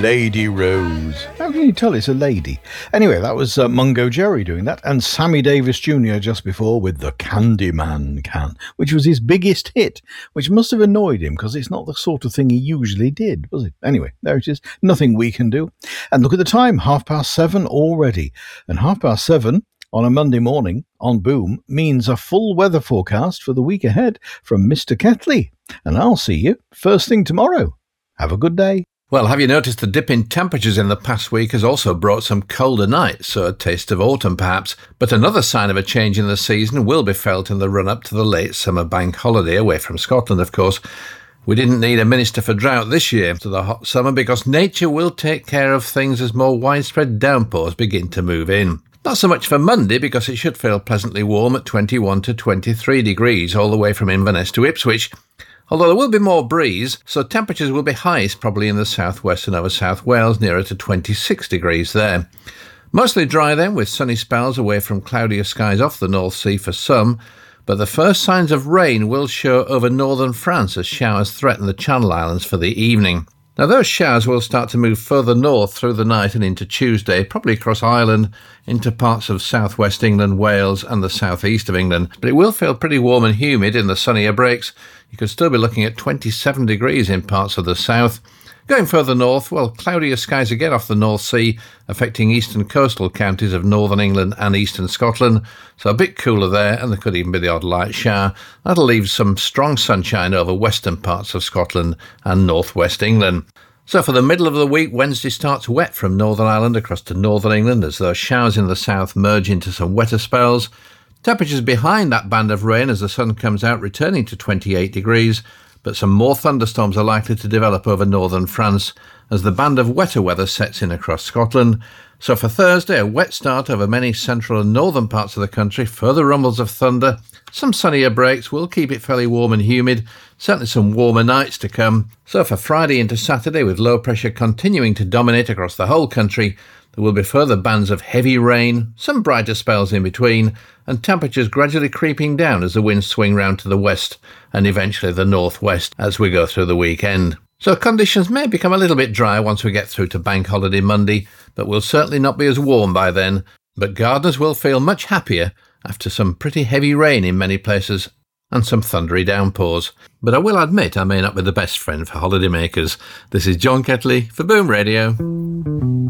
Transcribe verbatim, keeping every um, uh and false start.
Lady Rose. How can you tell it's a lady? Anyway, that was uh, Mungo Jerry doing that, and Sammy Davis Junior just before with the Candyman Can, which was his biggest hit, which must have annoyed him because it's not the sort of thing he usually did, was it? Anyway, there it is. Nothing we can do. And look at the time, half past seven already. And half past seven on a Monday morning on Boom means a full weather forecast for the week ahead from Mister Ketley. And I'll see you first thing tomorrow. Have a good day. Well, have you noticed the dip in temperatures in the past week has also brought some colder nights, so a taste of autumn perhaps? But another sign of a change in the season will be felt in the run-up to the late summer bank holiday, away from Scotland, of course. We didn't need a minister for drought this year to the hot summer because nature will take care of things as more widespread downpours begin to move in. Not so much for Monday because it should feel pleasantly warm at twenty-one to twenty-three degrees all the way from Inverness to Ipswich. Although there will be more breeze, so temperatures will be highest probably in the southwest and over South Wales, nearer to twenty-six degrees there. Mostly dry then, with sunny spells away from cloudier skies off the North Sea for some, but the first signs of rain will show over northern France as showers threaten the Channel Islands for the evening. Now those showers will start to move further north through the night and into Tuesday, probably across Ireland, into parts of southwest England, Wales and the southeast of England. But it will feel pretty warm and humid in the sunnier breaks. You could still be looking at twenty-seven degrees in parts of the south. Going further north, well, cloudier skies again off the North Sea, affecting eastern coastal counties of northern England and eastern Scotland. So a bit cooler there, and there could even be the odd light shower. That'll leave some strong sunshine over western parts of Scotland and northwest England. So for the middle of the week, Wednesday starts wet from Northern Ireland across to northern England as those showers in the south merge into some wetter spells. Temperatures behind that band of rain as the sun comes out, returning to twenty-eight degrees. But some more thunderstorms are likely to develop over northern France as the band of wetter weather sets in across Scotland. So for Thursday, a wet start over many central and northern parts of the country, further rumbles of thunder, some sunnier breaks will keep it fairly warm and humid, certainly some warmer nights to come. So for Friday into Saturday, with low pressure continuing to dominate across the whole country, there will be further bands of heavy rain, some brighter spells in between, and temperatures gradually creeping down as the winds swing round to the west and eventually the northwest as we go through the weekend. So conditions may become a little bit dry once we get through to Bank Holiday Monday, but will certainly not be as warm by then. But gardeners will feel much happier after some pretty heavy rain in many places and some thundery downpours. But I will admit I may not be the best friend for holidaymakers. This is John Ketley for Boom Radio.